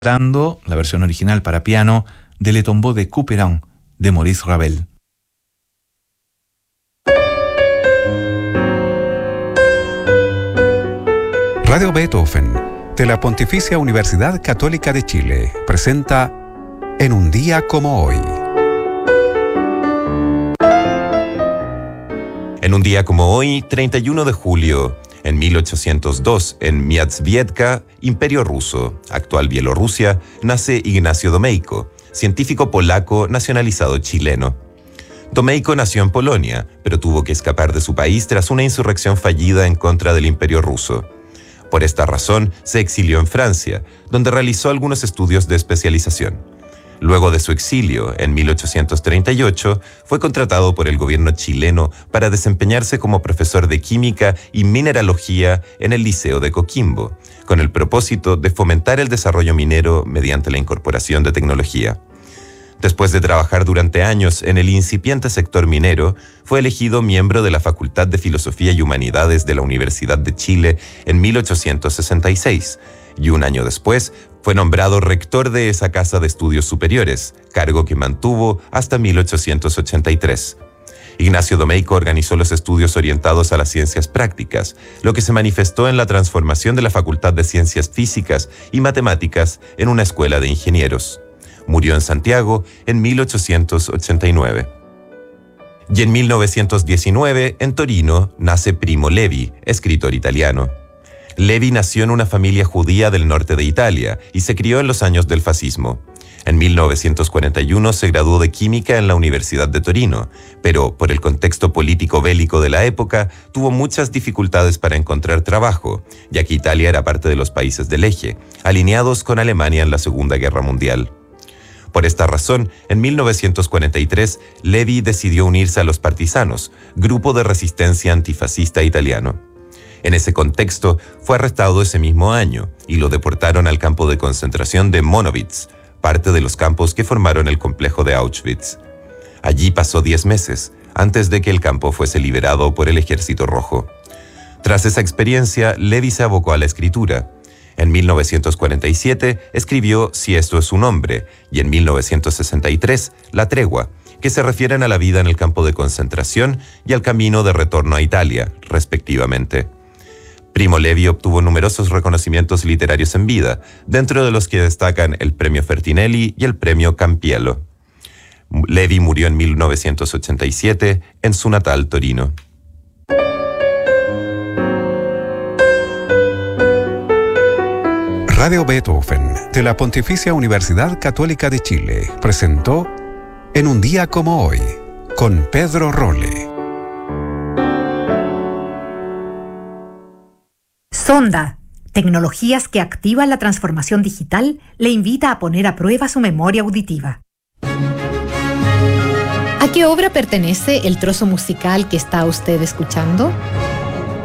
Dando la versión original para piano de Le Tombeau de Couperin de Maurice Ravel. Radio Beethoven, de la Pontificia Universidad Católica de Chile, presenta En un día como hoy. En un día como hoy, 31 de julio, en 1802, en Miastvievka, Imperio Ruso, actual Bielorrusia, nace Ignacio Domeyko, científico polaco nacionalizado chileno. Domeyko nació en Polonia, pero tuvo que escapar de su país tras una insurrección fallida en contra del Imperio Ruso. Por esta razón, se exilió en Francia, donde realizó algunos estudios de especialización. Luego de su exilio, en 1838, fue contratado por el gobierno chileno para desempeñarse como profesor de química y mineralogía en el Liceo de Coquimbo, con el propósito de fomentar el desarrollo minero mediante la incorporación de tecnología. Después de trabajar durante años en el incipiente sector minero, fue elegido miembro de la Facultad de Filosofía y Humanidades de la Universidad de Chile en 1866, y un año después fue nombrado rector de esa casa de estudios superiores, cargo que mantuvo hasta 1883. Ignacio Domeyko organizó los estudios orientados a las ciencias prácticas, lo que se manifestó en la transformación de la Facultad de Ciencias Físicas y Matemáticas en una escuela de ingenieros. Murió en Santiago en 1889. Y en 1919, en Torino, nace Primo Levi, escritor italiano. Levi nació en una familia judía del norte de Italia y se crió en los años del fascismo. En 1941 se graduó de química en la Universidad de Torino, pero por el contexto político bélico de la época tuvo muchas dificultades para encontrar trabajo, ya que Italia era parte de los países del Eje, alineados con Alemania en la Segunda Guerra Mundial. Por esta razón, en 1943, Levi decidió unirse a los partisanos, grupo de resistencia antifascista italiano. En ese contexto, fue arrestado ese mismo año y lo deportaron al campo de concentración de Monowitz, parte de los campos que formaron el complejo de Auschwitz. Allí pasó 10 meses, antes de que el campo fuese liberado por el Ejército Rojo. Tras esa experiencia, Levi se abocó a la escritura. En 1947 escribió Si esto es un hombre, y en 1963 La tregua, que se refieren a la vida en el campo de concentración y al camino de retorno a Italia, respectivamente. Primo Levi obtuvo numerosos reconocimientos literarios en vida, dentro de los que destacan el Premio Fertinelli y el Premio Campiello. Levi murió en 1987 en su natal Torino. Radio Beethoven, de la Pontificia Universidad Católica de Chile, presentó En un día como hoy, con Pedro Rolle. Sonda, tecnologías que activan la transformación digital, le invita a poner a prueba su memoria auditiva. ¿A qué obra pertenece el trozo musical que está usted escuchando?